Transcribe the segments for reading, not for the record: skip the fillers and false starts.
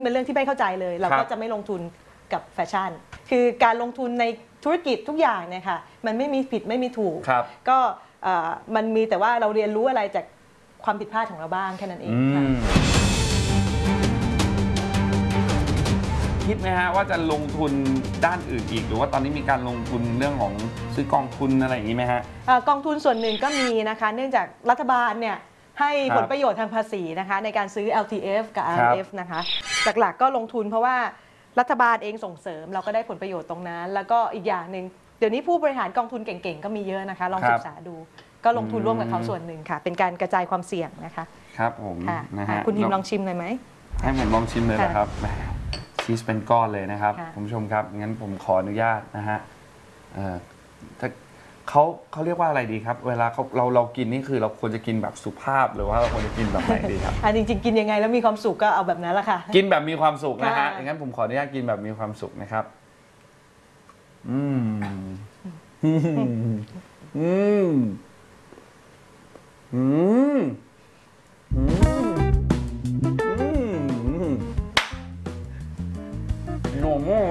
เป็นเรื่องที่ไม่เข้าใจเลยเราก็จะไม่ลงทุนกับแฟชั่นคือการลงทุนในธุรกิจทุกอย่างเนี่ยค่ะมันไม่มีผิดไม่มีถูกก็มันมีแต่ว่าเราเรียนรู้อะไรจากความผิดพลาดของเราบ้างแค่นั้นเองค่ะคิดไหมฮะว่าจะลงทุนด้านอื่นอีกหรือว่าตอนนี้มีการลงทุนเรื่องของซื้อกองทุนอะไรอย่างนี้ไหมฮะกองทุนส่วนหนึ่งก็มีนะคะเนื่องจากรัฐบาลเนี่ยให้ผลประโยชน์ทางภาษีนะคะในการซื้อ LTF กับ RF นะคะหลักๆก็ลงทุนเพราะว่ารัฐบาลเองส่งเสริมเราก็ได้ผลประโยชน์ตรงนั้นแล้วก็อีกอย่างหนึ่งเดี๋ยวนี้ผู้บริหารกองทุนเก่งๆก็มีเยอะนะคะลองศึกษาดูก็ลงทุนร่วมกับเขาส่วนหนึ่งค่ะเป็นการกระจายความเสี่ยงนะคะครับผมนะฮะคุณฮิมลองชิมเลยไหมให้ผมลองชิมเลยนะครับชีสเป็นก้อนเลยนะครับคุณผู้ชมครับงั้นผมขออนุญาตนะฮะถ้าเขาเรียกว่าอะไรดีครับเวลาเรากินนี่คือเราควรจะกินแบบสุภาพหรือว่าเราควรจะกินแบบไหนดีครับจริงๆกินยังไงแล้วมีความสุขก็เอาแบบนั้นแหละค่ะกินแบบมีความสุขนะฮะงั้นผมขออนุญาตกินแบบมีความสุขนะครับโน่โม่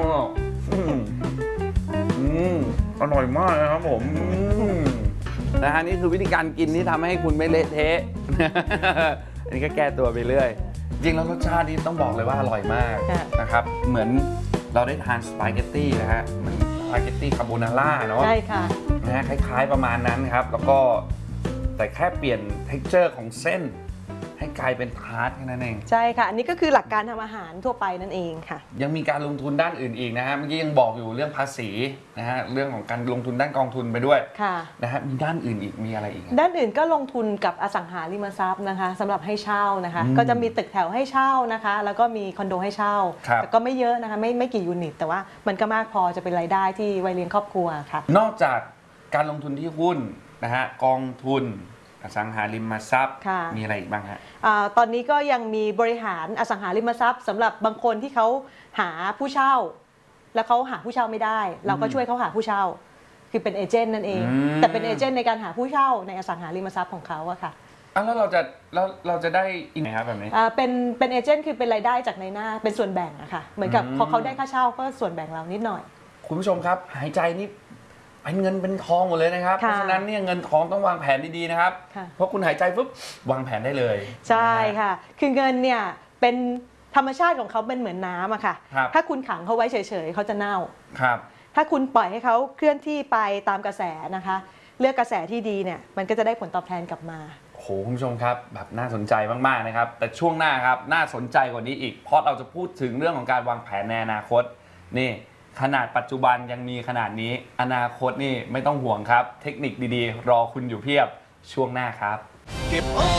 อร่อยมากนะครับผมนะฮะนี่คือวิธีการกินที่ทำให้คุณไม่เละเทะอันนี้ก็แก้ตัวไปเรื่อยจริงแล้วรสชาตินี้ต้องบอกเลยว่าอร่อยมากนะครับเหมือนเราได้ทานสปาเกตตี้นะฮะเหมือนสปาเกตตี้คาโบนาร่าเนาะใช่ค่ะนะฮะคล้ายๆประมาณนั้นครับแล้วก็แต่แค่เปลี่ยน texture ของเส้นให้กลายเป็นทาร์ตแค่นั้นเองใช่ค่ะอันนี้ก็คือหลักการทำอาหารทั่วไปนั่นเองค่ะยังมีการลงทุนด้านอื่นอีกนะฮะเมื่อกี้ยังบอกอยู่เรื่องภาษีนะฮะเรื่องของการลงทุนด้านกองทุนไปด้วยนะฮะมีด้านอื่นอีกมีอะไรอีกด้านอื่นก็ลงทุนกับอสังหาริมทรัพย์นะคะสำหรับให้เช่านะคะก็จะมีตึกแถวให้เช่านะคะแล้วก็มีคอนโดให้เช่าแต่ก็ไม่เยอะนะคะไม่กี่ยูนิตแต่ว่ามันก็มากพอจะเป็นรายได้ที่ไว้เลี้ยงครอบครัวค่ะนอกจากการลงทุนที่หุ้นนะฮะกองทุนอสังหาริมทรัพย์มีอะไรอีกบ้างฮะตอนนี้ก็ยังมีบริหารอสังหาริมทรัพย์สำหรับบางคนที่เขาหาผู้เช่าแล้วเขาหาผู้เช่าไม่ได้เราก็ช่วยเขาหาผู้เช่าคือเป็นเอเจนต์นั่นเองแต่เป็นเอเจนต์ในการหาผู้เช่าในอสังหาริมทรัพย์ของเขาอะค่ะแล้วเราจะได้อีกไหมครับแบบนี้เป็นเอเจนต์คือเป็นรายได้จากในหน้าเป็นส่วนแบ่งอะค่ะเหมือนกับพอเขาได้ค่าเช่าก็ส่วนแบ่งเรานิดหน่อยคุณผู้ชมครับหายใจนี่เป็นเงินเป็นทองหมดเลยนะครับเพราะฉะนั้นเนี่ยเงินทองต้องวางแผนดีๆนะครับเพราะคุณหายใจปุ๊บวางแผนได้เลยใช่ค่ะคือเงินเนี่ยเป็นธรรมชาติของเขาเป็นเหมือนน้ำอะค่ะถ้าคุณขังเขาไว้เฉยๆเขาจะเน่าถ้าคุณปล่อยให้เขาเคลื่อนที่ไปตามกระแสนะคะเลือกกระแสที่ดีเนี่ยมันก็จะได้ผลตอบแทนกลับมาโอ้โหคุณผู้ชมครับแบบน่าสนใจมากๆนะครับแต่ช่วงหน้าครับน่าสนใจกว่านี้อีกเพราะเราจะพูดถึงเรื่องของการวางแผนในอนาคตนี่ขนาดปัจจุบันยังมีขนาดนี้อนาคตนี่ไม่ต้องห่วงครับเทคนิคดีๆรอคุณอยู่เพียบช่วงหน้าครับ